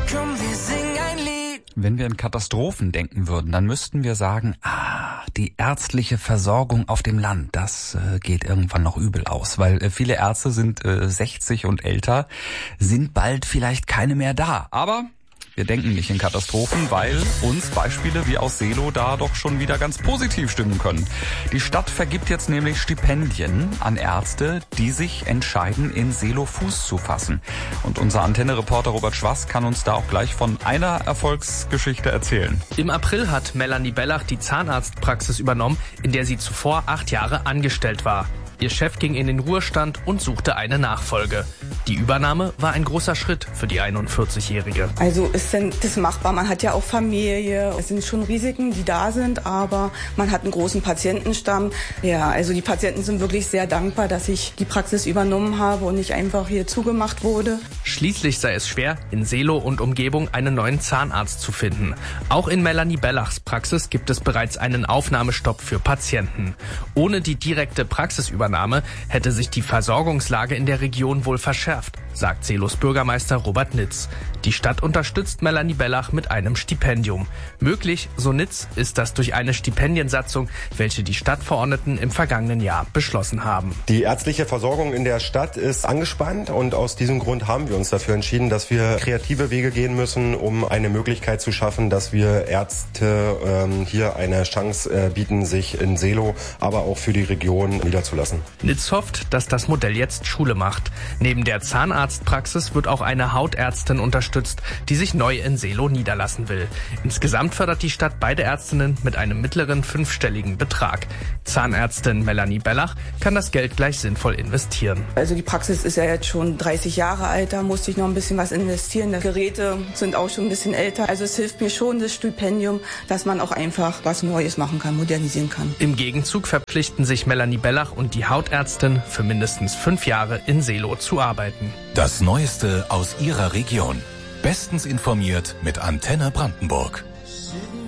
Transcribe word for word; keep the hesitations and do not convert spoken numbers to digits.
Komm, wir singen ein Lied. Wenn wir in Katastrophen denken würden, dann müssten wir sagen, ah, die ärztliche Versorgung auf dem Land, das äh, geht irgendwann noch übel aus, weil äh, viele Ärzte sind äh, sechzig und älter, sind bald vielleicht keine mehr da. Aber wir denken nicht in Katastrophen, weil uns Beispiele wie aus Seelow da doch schon wieder ganz positiv stimmen können. Die Stadt vergibt jetzt nämlich Stipendien an Ärzte, die sich entscheiden, in Seelow Fuß zu fassen. Und unser Antenne-Reporter Robert Schwass kann uns da auch gleich von einer Erfolgsgeschichte erzählen. Im April hat Melanie Bellach die Zahnarztpraxis übernommen, in der sie zuvor acht Jahre angestellt war. Ihr Chef ging in den Ruhestand und suchte eine Nachfolge. Die Übernahme war ein großer Schritt für die einundvierzigjährige. Also ist denn das machbar? Man hat ja auch Familie. Es sind schon Risiken, die da sind, aber man hat einen großen Patientenstamm. Ja, also die Patienten sind wirklich sehr dankbar, dass ich die Praxis übernommen habe und nicht einfach hier zugemacht wurde. Schließlich sei es schwer, in Seelow und Umgebung einen neuen Zahnarzt zu finden. Auch in Melanie Bellachs Praxis gibt es bereits einen Aufnahmestopp für Patienten. Ohne die direkte Praxisübernahme hätte sich die Versorgungslage in der Region wohl verschärft, sagt Seelows Bürgermeister Robert Nitz. Die Stadt unterstützt Melanie Bellach mit einem Stipendium. Möglich, so Nitz, ist das durch eine Stipendiensatzung, welche die Stadtverordneten im vergangenen Jahr beschlossen haben. Die ärztliche Versorgung in der Stadt ist angespannt und aus diesem Grund haben wir uns dafür entschieden, dass wir kreative Wege gehen müssen, um eine Möglichkeit zu schaffen, dass wir Ärzte ähm, hier eine Chance äh, bieten, sich in Seelow, aber auch für die Region niederzulassen. Nitz hofft, dass das Modell jetzt Schule macht. Neben der Zahnarztpraxis wird auch eine Hautärztin unterstützt, die sich neu in Seelow niederlassen will. Insgesamt fördert die Stadt beide Ärztinnen mit einem mittleren fünfstelligen Betrag. Zahnärztin Melanie Bellach kann das Geld gleich sinnvoll investieren. Also die Praxis ist ja jetzt schon dreißig Jahre alt, da musste ich noch ein bisschen was investieren. Die Geräte sind auch schon ein bisschen älter. Also es hilft mir schon, das Stipendium, dass man auch einfach was Neues machen kann, modernisieren kann. Im Gegenzug verpflichten sich Melanie Bellach und die Hautärztin für mindestens fünf Jahre in Seelow zu arbeiten. Das Neueste aus Ihrer Region. Bestens informiert mit Antenne Brandenburg.